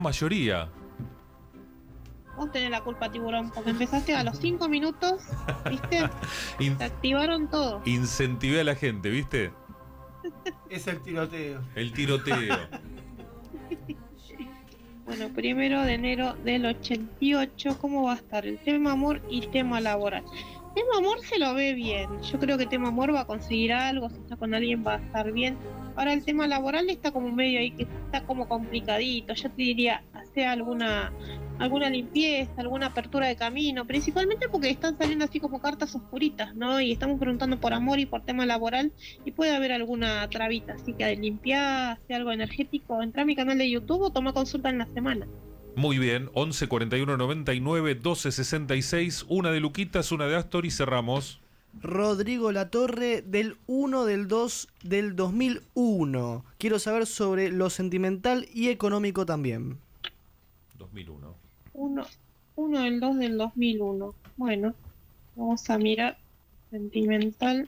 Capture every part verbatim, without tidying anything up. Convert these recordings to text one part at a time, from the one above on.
Mayoría. Vos tenés la culpa, Tiburón, porque empezaste a los cinco minutos, ¿viste? In- Se activaron todos. Incentivé a la gente, ¿viste? Es el tiroteo. El tiroteo. Bueno, primero de enero del ochenta y ocho, ¿cómo va a estar el tema amor y tema laboral? Tema amor se lo ve bien. Yo creo que tema amor va a conseguir algo, si está con alguien va a estar bien. Ahora el tema laboral está como medio ahí, que está como complicadito. Yo te diría, hacer alguna alguna limpieza, alguna apertura de camino, principalmente porque están saliendo así como cartas oscuritas, ¿no? Y estamos preguntando por amor y por tema laboral y puede haber alguna trabita, así que limpiar, hacer algo energético, entra a mi canal de YouTube o toma consulta en la semana. Muy bien, once cuarenta y uno noventa y nueve doce sesenta y seis, una de Luquitas, una de Astor y cerramos. Rodrigo Latorre, del uno del dos del dos mil uno. Quiero saber sobre lo sentimental y económico también. dos mil uno. Uno, uno del dos del dos mil uno. Bueno, vamos a mirar sentimental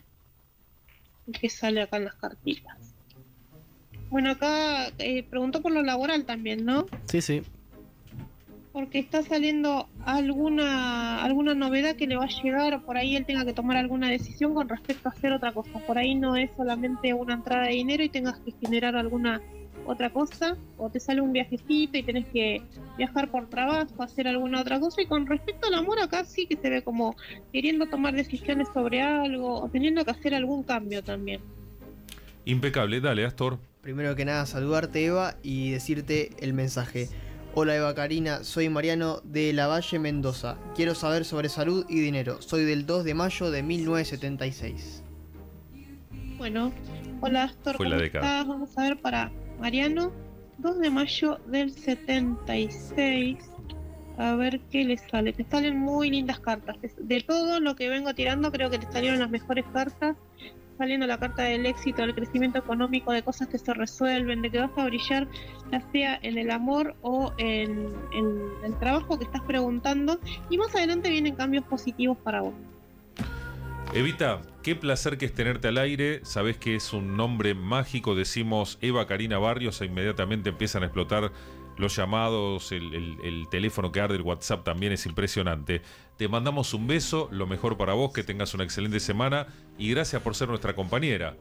y qué sale acá en las cartitas. Bueno, acá eh, preguntó por lo laboral también, ¿no? Sí, sí. Porque está saliendo alguna alguna novedad que le va a llegar, por ahí él tenga que tomar alguna decisión con respecto a hacer otra cosa. Por ahí no es solamente una entrada de dinero y tengas que generar alguna otra cosa, o te sale un viajecito y tenés que viajar por trabajo, hacer alguna otra cosa. Y con respecto al amor, acá sí que se ve como queriendo tomar decisiones sobre algo o teniendo que hacer algún cambio también. Impecable, dale, Astor. Primero que nada, saludarte, Eva, y decirte el mensaje. Hola, Eva Karina, soy Mariano de Lavalle, Mendoza. Quiero saber sobre salud y dinero. Soy del dos de mayo de mil novecientos setenta y seis. Bueno, hola Astor, Fue ¿cómo la década. estás? Vamos a ver para Mariano, dos de mayo del setenta y seis. A ver qué le sale. Te salen muy lindas cartas. De todo lo que vengo tirando, creo que te salieron las mejores cartas. Saliendo la carta del éxito, del crecimiento económico, de cosas que se resuelven, de que vas a brillar, ya sea en el amor o en, en el trabajo que estás preguntando. Y más adelante vienen cambios positivos para vos. Evita, qué placer que es tenerte al aire. Sabés que es un nombre mágico. Decimos Eva Karina Barrios e inmediatamente empiezan a explotar los llamados, el, el, el teléfono que arde, el WhatsApp también es impresionante. Te mandamos un beso, lo mejor para vos, que tengas una excelente semana y gracias por ser nuestra compañera.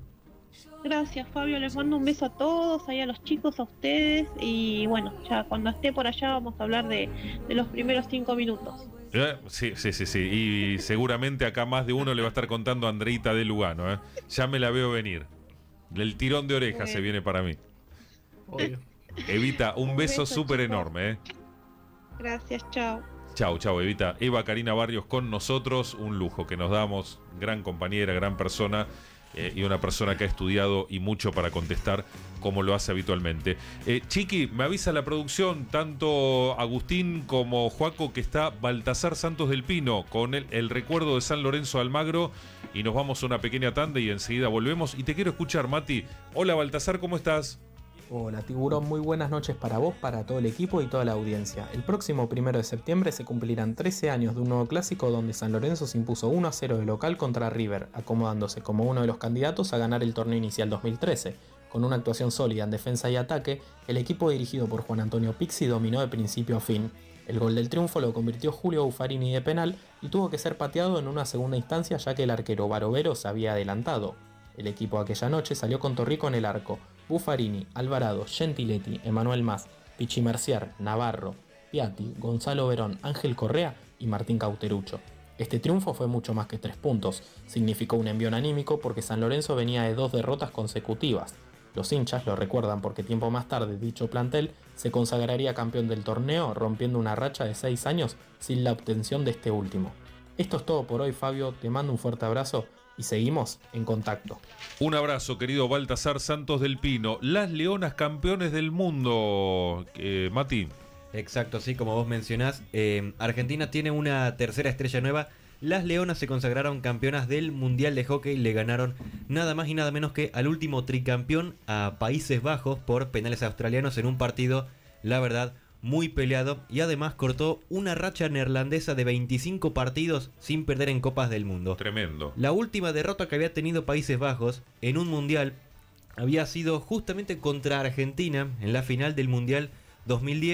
Gracias, Fabio, les mando un beso a todos, ahí a los chicos, a ustedes, y bueno, ya cuando esté por allá vamos a hablar de, de los primeros cinco minutos. ¿Eh? Sí, sí, sí, sí. Y seguramente acá más de uno le va a estar contando a Andreita de Lugano. ¿eh? Ya me la veo venir. El tirón de oreja Bueno. se viene para mí. Obvio. Evita, un, Un beso beso, súper chicos. enorme. ¿eh? Gracias, chao. Chau, chau, Evita. Eva Karina Barrios con nosotros, un lujo que nos damos, gran compañera, gran persona eh, y una persona que ha estudiado y mucho para contestar como lo hace habitualmente. Eh, Chiqui, me avisa la producción, tanto Agustín como Joaco, que está Baltasar Santos del Pino con el, el recuerdo de San Lorenzo Almagro y nos vamos a una pequeña tanda y enseguida volvemos. Y te quiero escuchar, Mati. Hola, Baltasar, ¿cómo estás? Hola Tiburón, muy buenas noches para vos, para todo el equipo y toda la audiencia. El próximo primero de septiembre se cumplirán trece años de un nuevo clásico donde San Lorenzo se impuso uno a cero de local contra River, acomodándose como uno de los candidatos a ganar el torneo inicial dos mil trece. Con una actuación sólida en defensa y ataque, el equipo dirigido por Juan Antonio Pizzi dominó de principio a fin. El gol del triunfo lo convirtió Julio Buffarini de penal y tuvo que ser pateado en una segunda instancia ya que el arquero Barovero se había adelantado. El equipo aquella noche salió con Torrico en el arco. Buffarini, Alvarado, Gentiletti, Emanuel Mas, Pichi Mercier, Navarro, Piatti, Gonzalo Verón, Ángel Correa y Martín Cauterucho. Este triunfo fue mucho más que tres puntos, significó un envión anímico porque San Lorenzo venía de dos derrotas consecutivas. Los hinchas lo recuerdan porque tiempo más tarde dicho plantel se consagraría campeón del torneo rompiendo una racha de seis años sin la obtención de este último. Esto es todo por hoy, Fabio, te mando un fuerte abrazo y seguimos en contacto. Un abrazo, querido Baltasar Santos del Pino. Las Leonas campeones del mundo, eh, Mati. Exacto, sí, como vos mencionás, eh, Argentina tiene una tercera estrella nueva. Las Leonas se consagraron campeonas del Mundial de Hockey, le ganaron nada más y nada menos que al último tricampeón a Países Bajos por penales australianos en un partido, la verdad, muy peleado, y además cortó una racha neerlandesa de veinticinco partidos sin perder en Copas del Mundo. Tremendo. La última derrota que había tenido Países Bajos en un mundial había sido justamente contra Argentina en la final del Mundial dos mil diez